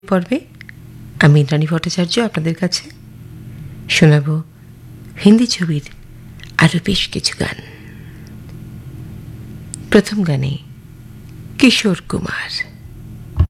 পর্বে আমি রানী ভট্টাচার্য আপনাদের কাছে শোনাব হিন্দি ছবির আরও বেশ কিছু গান। প্রথম গানে কিশোর কুমার।